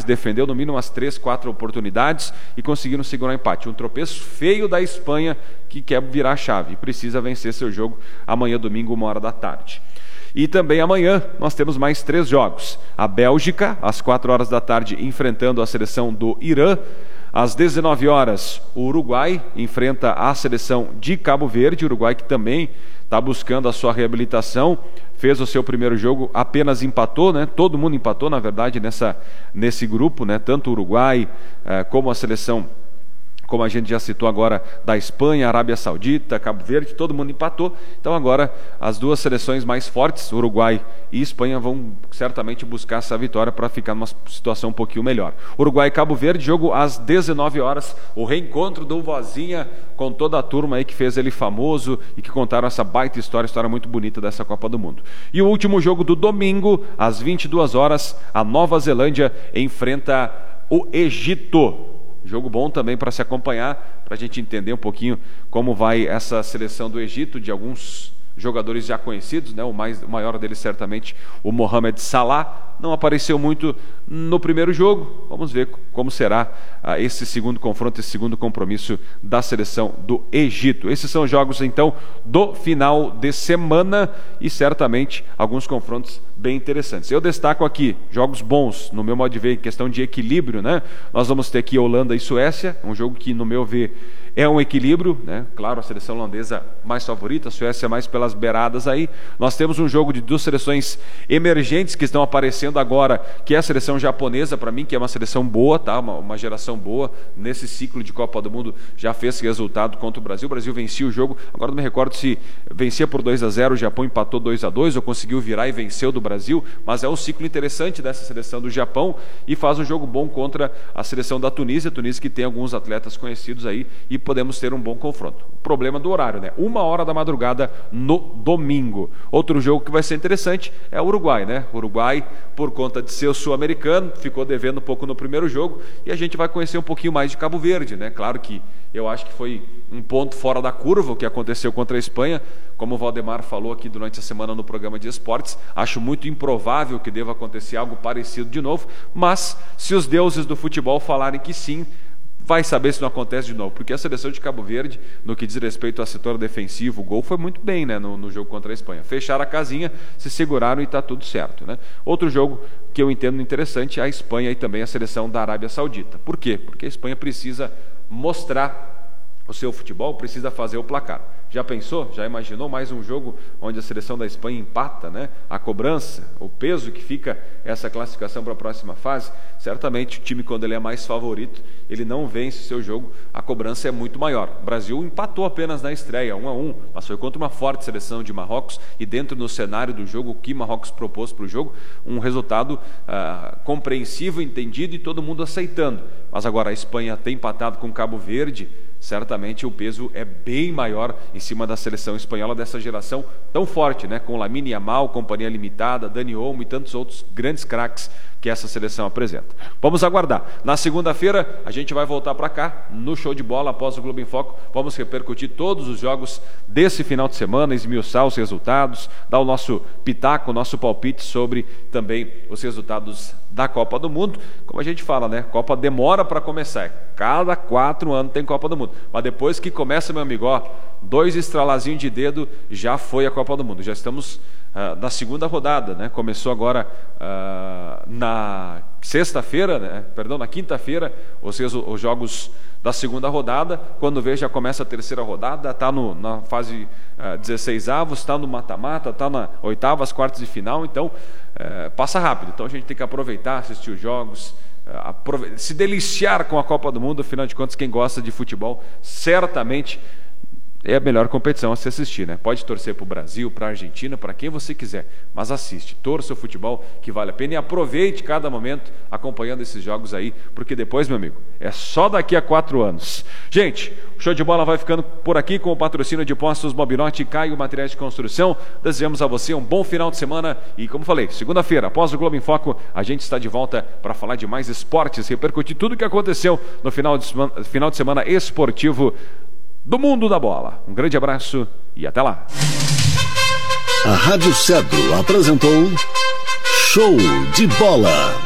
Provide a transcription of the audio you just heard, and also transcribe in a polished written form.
defendeu no mínimo umas 3, 4 oportunidades e conseguiram segurar o empate. Um tropeço feio da Espanha, que quer virar a chave e precisa vencer seu jogo amanhã, domingo, 13h. E também amanhã nós temos mais 3 jogos. A Bélgica, às 16h, enfrentando a seleção do Irã. Às 19h, o Uruguai enfrenta a seleção de Cabo Verde. O Uruguai que também está buscando a sua reabilitação. Fez o seu primeiro jogo, apenas empatou, né? Todo mundo empatou, na verdade, nesse grupo, né? Tanto o Uruguai como a seleção, como a gente já citou agora, da Espanha, Arábia Saudita, Cabo Verde, todo mundo empatou. Então agora as duas seleções mais fortes, Uruguai e Espanha, vão certamente buscar essa vitória para ficar numa situação um pouquinho melhor. Uruguai e Cabo Verde, jogo às 19h, o reencontro do Vozinha com toda a turma aí que fez ele famoso e que contaram essa baita história muito bonita dessa Copa do Mundo. E o último jogo do domingo, às 22h, a Nova Zelândia enfrenta o Egito. Jogo bom também para se acompanhar, para a gente entender um pouquinho como vai essa seleção do Egito, de alguns jogadores já conhecidos, né? O maior deles certamente o Mohamed Salah. Não apareceu muito no primeiro jogo. Vamos ver como será esse segundo confronto, esse segundo compromisso da seleção do Egito. Esses são os jogos, então, do final de semana e certamente alguns confrontos bem interessantes. Eu destaco aqui jogos bons, no meu modo de ver, em questão de equilíbrio, né? Nós vamos ter aqui Holanda e Suécia, um jogo que, no meu ver, é um equilíbrio, né? Claro, a seleção holandesa mais favorita, a Suécia mais pelas beiradas aí. Nós temos um jogo de 2 seleções emergentes que estão aparecendo agora, que é a seleção japonesa, para mim, que é uma seleção boa, tá? Uma geração boa, nesse ciclo de Copa do Mundo, já fez resultado contra o Brasil. O Brasil vencia o jogo, agora não me recordo se vencia por 2-0, o Japão empatou 2-2, ou conseguiu virar e venceu do Brasil, mas é um ciclo interessante dessa seleção do Japão, e faz um jogo bom contra a seleção da Tunísia que tem alguns atletas conhecidos aí, e podemos ter um bom confronto. O problema do horário, né? 1h da madrugada no domingo. Outro jogo que vai ser interessante é o Uruguai, né? O Uruguai, por conta de ser o sul-americano, ficou devendo um pouco no primeiro jogo, e a gente vai conhecer um pouquinho mais de Cabo Verde, né? Claro que eu acho que foi um ponto fora da curva o que aconteceu contra a Espanha, como o Valdemar falou aqui durante a semana no programa de esportes. Acho muito improvável que deva acontecer algo parecido de novo, mas se os deuses do futebol falarem que sim, vai saber se não acontece de novo, porque a seleção de Cabo Verde, no que diz respeito ao setor defensivo, o gol foi muito bem, né, no jogo contra a Espanha. Fecharam a casinha, se seguraram e está tudo certo, né? Outro jogo que eu entendo interessante é a Espanha e também a seleção da Arábia Saudita. Por quê? Porque a Espanha precisa mostrar o seu futebol, precisa fazer o placar. Já pensou? Já imaginou mais um jogo onde a seleção da Espanha empata, né? A cobrança, o peso que fica essa classificação para a próxima fase? Certamente o time, quando ele é mais favorito, ele não vence o seu jogo, a cobrança é muito maior. O Brasil empatou apenas na estreia, 1-1, mas foi contra uma forte seleção de Marrocos, e dentro do cenário do jogo, o que Marrocos propôs para o jogo, um resultado compreensível, entendido e todo mundo aceitando. Mas agora a Espanha tem empatado com Cabo Verde, certamente o peso é bem maior em cima da seleção espanhola dessa geração tão forte, né? Com Lamine Yamal, Companhia Limitada, Dani Olmo e tantos outros grandes craques que essa seleção apresenta. Vamos aguardar. Na segunda-feira a gente vai voltar para cá no Show de Bola após o Globo em Foco. Vamos repercutir todos os jogos desse final de semana, esmiuçar os resultados, dar o nosso pitaco, o nosso palpite sobre também os resultados da Copa do Mundo. Como a gente fala, né? Copa demora para começar. Cada 4 anos tem Copa do Mundo. Mas depois que começa, meu amigo, 2 estralazinhos de dedo, já foi a Copa do Mundo. Já estamos na segunda rodada, né? Começou agora na sexta-feira, né? Perdão, na quinta-feira, os jogos da segunda rodada. Quando vê, já começa a terceira rodada, está na fase 16avos, está no mata-mata, está na oitavas, quartas de final. Então passa rápido. Então a gente tem que aproveitar, assistir os jogos, se deliciar com a Copa do Mundo. Afinal de contas, quem gosta de futebol certamente é a melhor competição a se assistir, né? Pode torcer para o Brasil, para a Argentina, para quem você quiser, mas assiste, torça o futebol que vale a pena e aproveite cada momento acompanhando esses jogos aí, porque depois, meu amigo, é só daqui a 4 anos. Gente, o Show de Bola vai ficando por aqui com o patrocínio de Postos Mobinote e Caio Materiais de Construção. Desejamos a você um bom final de semana e, como falei, segunda-feira, após o Globo em Foco, a gente está de volta para falar de mais esportes, repercutir tudo o que aconteceu no final de semana esportivo do mundo da bola. Um grande abraço e até lá. A Rádio Cedro apresentou Show de Bola.